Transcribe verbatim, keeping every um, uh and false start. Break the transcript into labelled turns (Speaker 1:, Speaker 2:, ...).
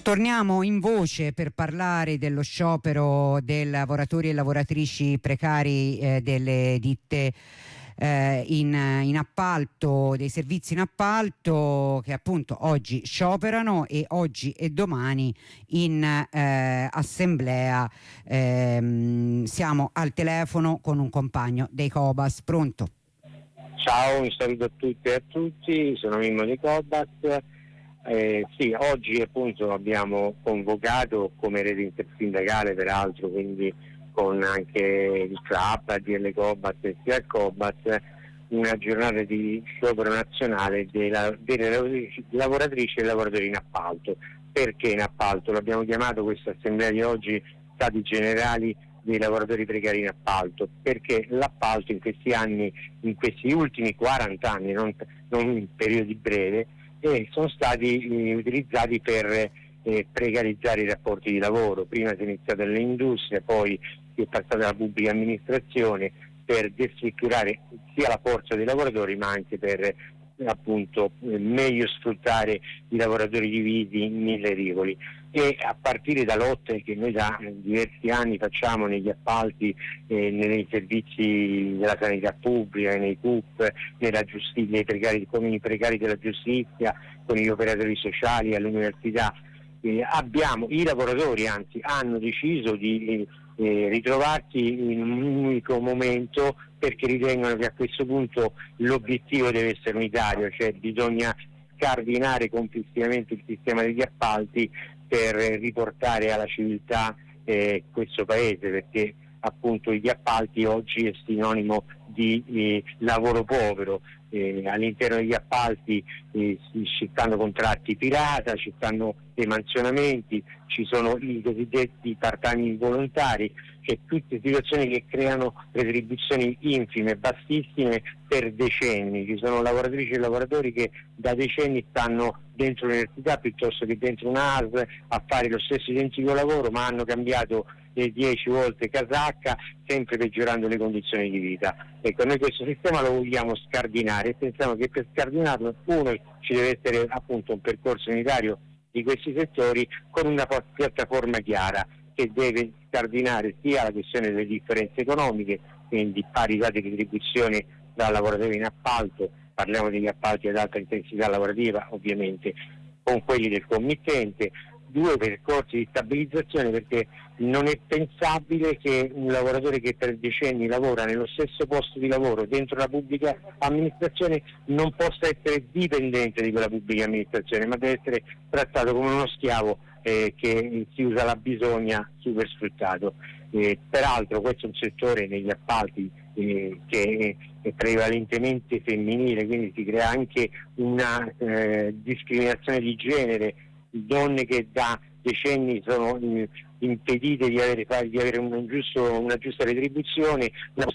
Speaker 1: Torniamo in voce per parlare dello sciopero dei lavoratori e lavoratrici precari eh, delle ditte eh, in, in appalto, dei servizi in appalto, che appunto oggi scioperano e oggi e domani in eh, assemblea. Ehm, siamo al telefono con un compagno dei Cobas. Pronto?
Speaker 2: Ciao, un saluto a tutti e a tutti, sono Mimmo dei Cobas. Eh, sì, oggi appunto abbiamo convocato come rete intersindacale, peraltro, quindi con anche il Club, A D L Cobas e S I A Cobas, una giornata di sciopero nazionale delle, delle lavoratrici e lavoratori in appalto. Perché in appalto? L'abbiamo chiamato questa assemblea di oggi Stati Generali dei lavoratori precari in appalto, perché l'appalto in questi anni, in questi ultimi quaranta anni, non, non in periodi brevi, e sono stati eh, utilizzati per eh, precarizzare i rapporti di lavoro. Prima si è iniziato nell'industria, poi si è passato alla pubblica amministrazione per destrutturare sia la forza dei lavoratori, ma anche per eh, appunto eh, meglio sfruttare i lavoratori divisi in mille rivoli. E a partire da lotte che noi da diversi anni facciamo negli appalti, eh, nei servizi della sanità pubblica, nei C U P, nella giustizia, nei precari, con i precari della giustizia, con gli operatori sociali all'università, eh, abbiamo, i lavoratori anzi hanno deciso di eh, ritrovarsi in un unico momento, perché ritengono che a questo punto l'obiettivo deve essere unitario, cioè bisogna scardinare complessivamente il sistema degli appalti per riportare alla civiltà eh, questo paese, perché appunto gli appalti oggi è sinonimo di eh, lavoro povero. Eh, all'interno degli appalti eh, ci stanno contratti pirata, ci stanno emanzionamenti, ci sono i cosiddetti part-time involontari, cioè tutte situazioni che creano retribuzioni infime, bassissime per decenni. Ci sono lavoratrici e lavoratori che da decenni stanno dentro l'università piuttosto che dentro una A S L a fare lo stesso identico lavoro, ma hanno cambiato eh, dieci volte casacca, sempre peggiorando le condizioni di vita. Ecco, noi questo sistema lo vogliamo scardinare e pensiamo che per scardinarlo, uno, ci deve essere appunto un percorso unitario di questi settori con una piattaforma chiara che deve scardinare sia la questione delle differenze economiche, quindi parità di retribuzione dal lavoratore in appalto, parliamo degli appalti ad alta intensità lavorativa ovviamente, con quelli del committente. Due, percorsi di stabilizzazione, perché non è pensabile che un lavoratore che per decenni lavora nello stesso posto di lavoro dentro la pubblica amministrazione non possa essere dipendente di quella pubblica amministrazione, ma deve essere trattato come uno schiavo eh, che si usa la bisogna, super sfruttato. Eh, peraltro questo è un settore negli appalti eh, che è prevalentemente femminile, quindi si crea anche una eh, discriminazione di genere, donne che da decenni sono eh, impedite di avere, di avere un giusto, una giusta retribuzione, una